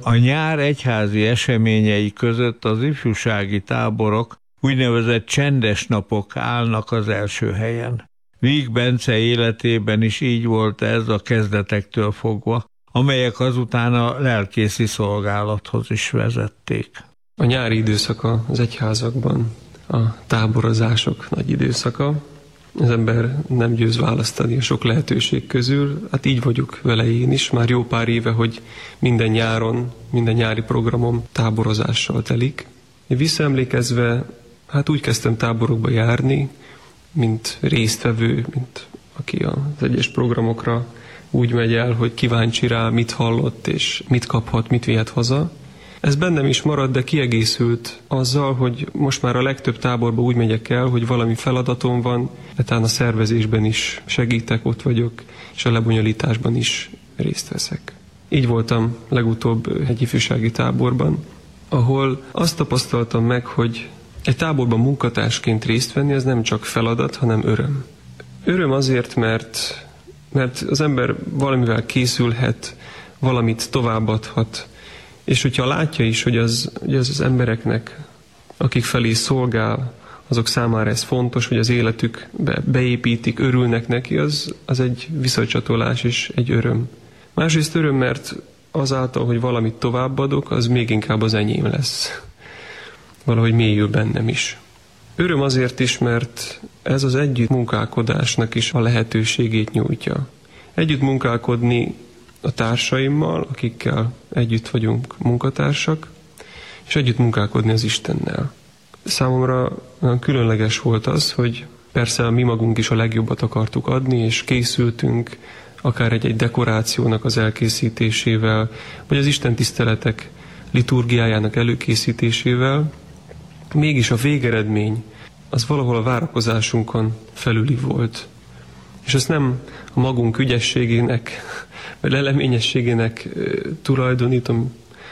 A nyár egyházi eseményei között az ifjúsági táborok, úgynevezett csendes napok állnak az első helyen. Víg Bence életében is így volt ez a kezdetektől fogva, amelyek azután a lelkészi szolgálathoz is vezették. A nyári időszaka az egyházakban a táborozások nagy időszaka. Az ember nem győz választani a sok lehetőség közül. Hát így vagyok vele én is, már jó pár éve, hogy minden nyáron, minden nyári programom táborozással telik. Én visszaemlékezve, hát úgy kezdtem táborokba járni, mint résztvevő, mint aki az egyes programokra úgy megy el, hogy kíváncsi rá, mit hallott, és mit kaphat, mit vihet haza. Ez bennem is maradt, de kiegészült azzal, hogy most már a legtöbb táborba úgy megyek el, hogy valami feladatom van, de talán a szervezésben is segítek, ott vagyok, és a lebonyolításban is részt veszek. Így voltam legutóbb egy ifjúsági táborban, ahol azt tapasztaltam meg, hogy egy táborban munkatársként részt venni, az nem csak feladat, hanem öröm. Öröm azért, mert az ember valamivel készülhet, valamit továbbadhat, és hogyha látja is, hogy az embereknek, akik felé szolgál, azok számára ez fontos, hogy az életükbe beépítik, örülnek neki, az egy visszacsatolás és egy öröm. Másrészt öröm, mert azáltal, hogy valamit továbbadok, az még inkább az enyém lesz. Valahogy mélyül bennem is. Öröm azért is, mert ez az együtt munkálkodásnak is a lehetőségét nyújtja. Együtt munkálkodni a társaimmal, akikkel együtt vagyunk munkatársak, és együtt munkálkodni az Istennel. Számomra különleges volt az, hogy persze mi magunk is a legjobbat akartuk adni, és készültünk akár egy dekorációnak az elkészítésével, vagy az Isten tiszteletek liturgiájának előkészítésével, mégis a végeredmény az valahol a várakozásunkon felüli volt. És ezt nem a magunk ügyességének, vagy leleményességének tulajdonítom,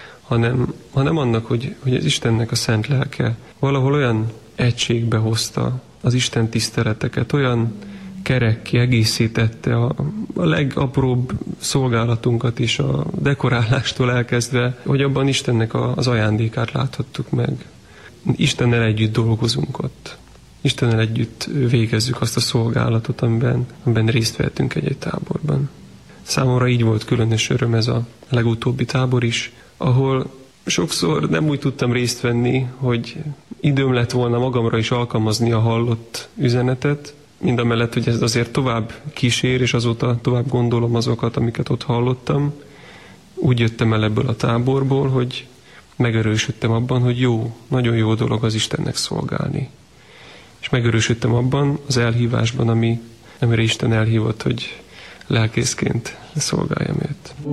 hanem annak, hogy az Istennek a szent lelke valahol olyan egységbe hozta az Isten tiszteleteket, olyan kerek kiegészítette a legapróbb szolgálatunkat is, a dekorálástól elkezdve, hogy abban Istennek az ajándékát láthattuk meg. Istennel együtt dolgozunk ott. Istennel együtt végezzük azt a szolgálatot, amiben részt vehetünk egy táborban. Számomra így volt különös öröm ez a legutóbbi tábor is, ahol sokszor nem úgy tudtam részt venni, hogy időm lett volna magamra is alkalmazni a hallott üzenetet, mindamellett, hogy ez azért tovább kísér, és azóta tovább gondolom azokat, amiket ott hallottam. Úgy jöttem el ebből a táborból, hogy megerősödtem abban, hogy jó, nagyon jó dolog az Istennek szolgálni. És megerősödtem abban az elhívásban, amire Isten elhívott, hogy lelkészként szolgáljam őt.